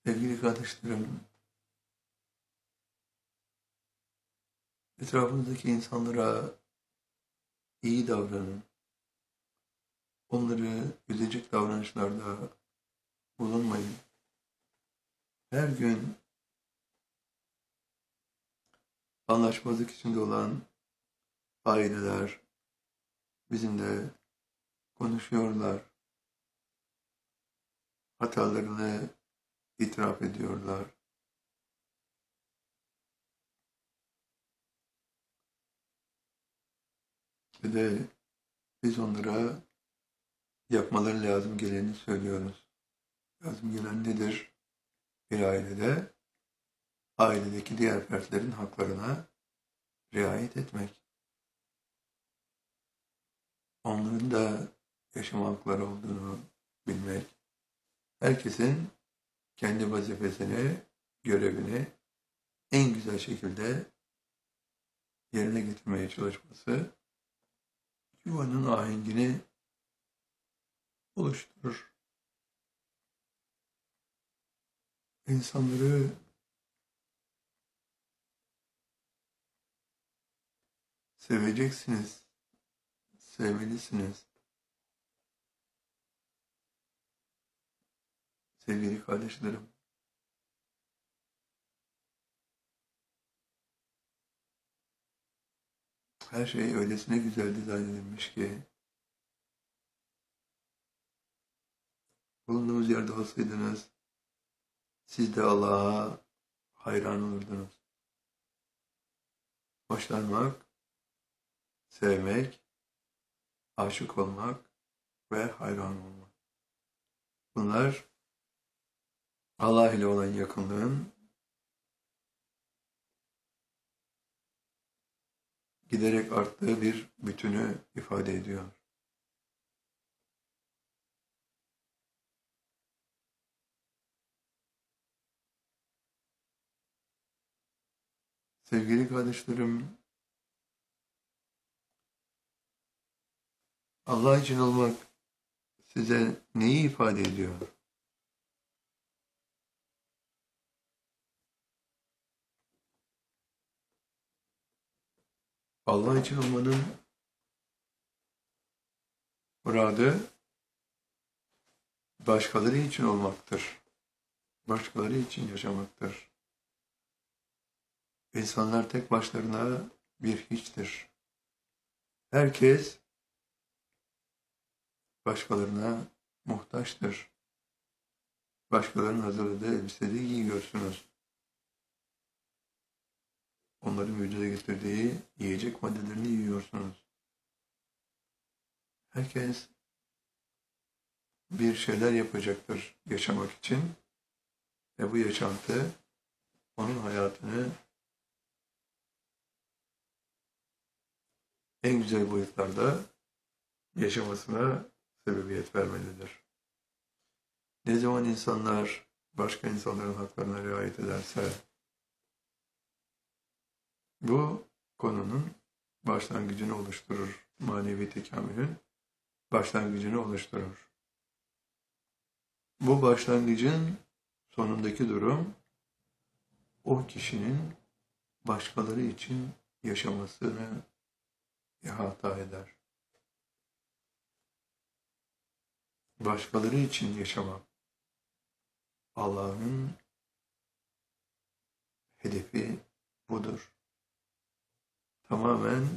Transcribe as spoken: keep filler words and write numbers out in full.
Sevgili kardeşlerim, etrafınızdaki insanlara iyi davranın. Onları üzecek davranışlarda bulunmayın. Her gün anlaşmazlık içinde olan aileler bizimle konuşuyorlar. Hatalarını itiraf ediyorlar. Ve de biz onlara yapmaları lazım geleni söylüyoruz. Lazım gelen nedir? Bir ailede, ailedeki diğer fertlerin haklarına riayet etmek. Onların da yaşam hakları olduğunu bilmek. Herkesin kendi vazifesini, görevini en güzel şekilde yerine getirmeye çalışması yuvanın ahengini oluşturur. İnsanları seveceksiniz, sevmelisiniz. Sevgili kardeşlerim, her şey öylesine güzel dizayn edilmiş ki bulunduğumuz yerde olsaydınız siz de Allah'a hayran olurdunuz. Hoşlanmak, sevmek, aşık olmak ve hayran olmak. Bunlar Allah ile olan yakınlığın giderek arttığı bir bütünü ifade ediyor. Sevgili kardeşlerim, Allah için olmak size neyi ifade ediyor? Allah için olmanın muradı başkaları için olmaktır. Başkaları için yaşamaktır. İnsanlar tek başlarına bir hiçtir. Herkes başkalarına muhtaçtır. Başkalarının hazırladığı elbiseleri giyiyorsunuz. Onların vücuda getirdiği yiyecek maddelerini yiyorsunuz. Herkes bir şeyler yapacaktır yaşamak için ve bu yaşantı onun hayatını en güzel boyutlarda yaşamasına sebebiyet vermelidir. Ne zaman insanlar başka insanların haklarına riayet ederse bu konunun başlangıcını oluşturur. Manevi tekamülün başlangıcını oluşturur. Bu başlangıcın sonundaki durum o kişinin başkaları için yaşamasını ihata eder. Başkaları için yaşamak Allah'ın hedefi budur. Tamamen